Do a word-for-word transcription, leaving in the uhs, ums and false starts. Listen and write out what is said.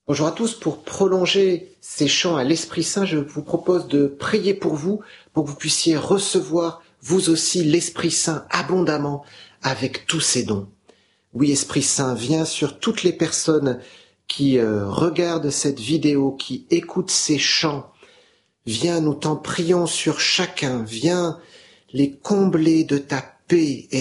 Bonjour à tous, pour prolonger ces chants à l'Esprit Saint, je vous propose de prier pour vous, pour que vous puissiez recevoir vous aussi l'Esprit Saint abondamment avec tous ses dons. Oui, Esprit Saint, viens sur toutes les personnes qui euh, regardent cette vidéo, qui écoutent ces chants. Viens, nous t'en prions sur chacun, viens les combler de ta paix et